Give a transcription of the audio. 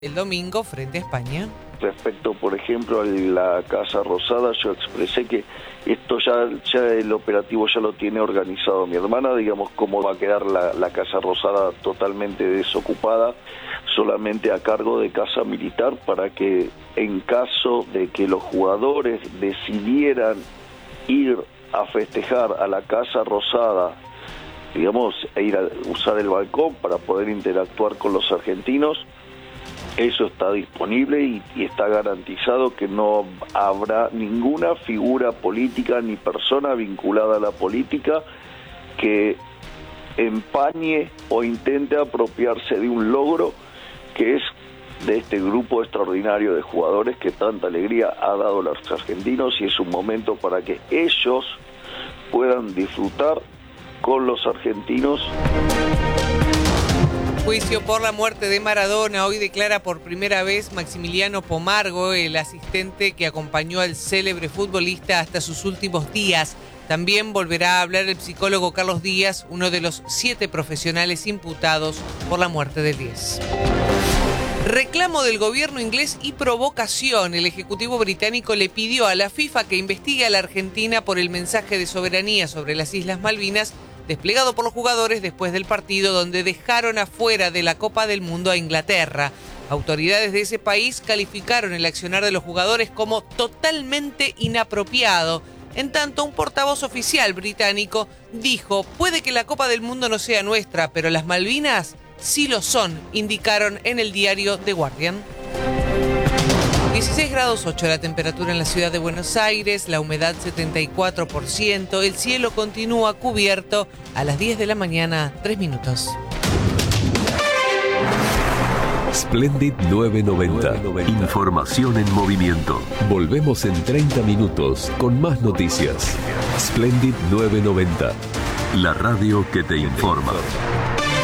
el domingo frente a España. Respecto, por ejemplo, a la Casa Rosada, yo expresé que esto ya el operativo ya lo tiene organizado mi hermana, digamos, cómo va a quedar la Casa Rosada totalmente desocupada, solamente a cargo de Casa Militar, para que en caso de que los jugadores decidieran ir a festejar a la Casa Rosada, digamos, e ir a usar el balcón para poder interactuar con los argentinos, eso está disponible y está garantizado que no habrá ninguna figura política ni persona vinculada a la política que empañe o intente apropiarse de un logro que es de este grupo extraordinario de jugadores que tanta alegría ha dado a los argentinos, y es un momento para que ellos puedan disfrutar con los argentinos. Juicio por la muerte de Maradona. Hoy declara por primera vez Maximiliano Pomargo, el asistente que acompañó al célebre futbolista hasta sus últimos días. También volverá a hablar el psicólogo Carlos Díaz, uno de los 7 profesionales imputados por la muerte del 10. Reclamo del gobierno inglés y provocación. El Ejecutivo británico le pidió a la FIFA que investigue a la Argentina por el mensaje de soberanía sobre las Islas Malvinas desplegado por los jugadores después del partido donde dejaron afuera de la Copa del Mundo a Inglaterra. Autoridades de ese país calificaron el accionar de los jugadores como totalmente inapropiado. En tanto, un portavoz oficial británico dijo: puede que la Copa del Mundo no sea nuestra, pero las Malvinas sí lo son, indicaron en el diario The Guardian. 16 grados 8 la temperatura en la ciudad de Buenos Aires, la humedad 74%, el cielo continúa cubierto. A las 10 de la mañana, 3 minutos. Splendid 990. Información en movimiento. Volvemos en 30 minutos con más noticias. Splendid 990. La radio que te informa.